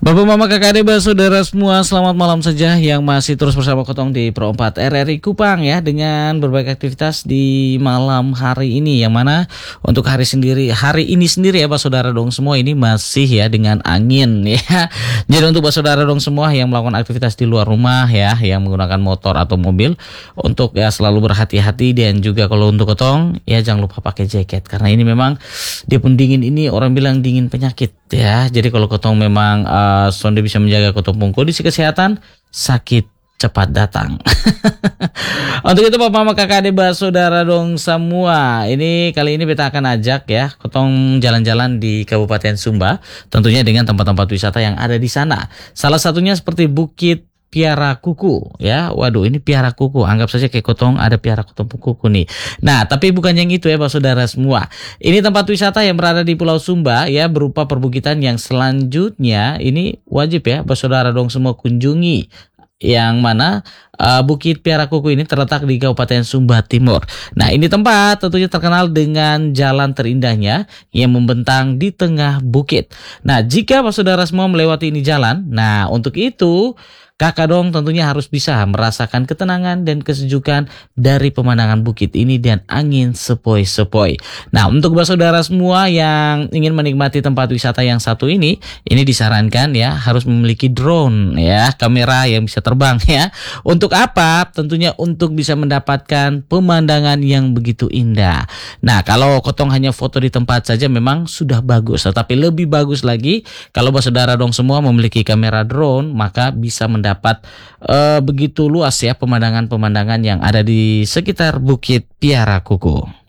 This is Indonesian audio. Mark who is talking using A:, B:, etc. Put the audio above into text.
A: Bapak Mama Kakak Adik Saudara semua, selamat malam saja yang masih terus bersama Kotong di Pro 4 RRI Kupang ya, dengan berbagai aktivitas di malam hari ini, yang mana untuk hari ini sendiri ya Pak Saudara dong semua, ini masih ya dengan angin ya. Jadi untuk Pak Saudara dong semua yang melakukan aktivitas di luar rumah ya, yang menggunakan motor atau mobil, untuk ya selalu berhati-hati, dan juga kalau untuk Kotong ya jangan lupa pakai jaket, karena ini memang dia pun dingin, ini orang bilang dingin penyakit ya. Jadi kalau Kotong memang sonde bisa menjaga Kotong pun kondisi kesehatan, sakit cepat datang. Untuk itu Bapak Mama Kakak Adik Saudara dong semua, ini kali ini kita akan ajak ya Kotong jalan-jalan di Kabupaten Sumba, tentunya dengan tempat-tempat wisata yang ada di sana. Salah satunya seperti Bukit Piara Kuku ya. Waduh, ini Piara Kuku, anggap saja kayak Kotong ada Piara Kuku nih. Nah, tapi bukan yang itu ya Pak Saudara semua. Ini tempat wisata yang berada di Pulau Sumba ya, berupa perbukitan yang selanjutnya ini wajib ya Pak Saudara dong semua kunjungi, yang mana Bukit Piara Kuku ini terletak di Kabupaten Sumba Timur. Nah, ini tempat tentunya terkenal dengan jalan terindahnya yang membentang di tengah bukit. Nah, jika Pak Saudara semua melewati ini jalan, nah untuk itu Kakak dong tentunya harus bisa merasakan ketenangan dan kesejukan dari pemandangan bukit ini dan angin sepoi-sepoi. Nah, untuk saudara semua yang ingin menikmati tempat wisata yang satu ini disarankan ya harus memiliki drone ya, kamera yang bisa terbang ya. Untuk apa? Tentunya untuk bisa mendapatkan pemandangan yang begitu indah. Nah, kalau Kotong hanya foto di tempat saja memang sudah bagus, tetapi lebih bagus lagi kalau saudara dong semua memiliki kamera drone, maka bisa dapat begitu luas ya pemandangan-pemandangan yang ada di sekitar Bukit Piara Kuku.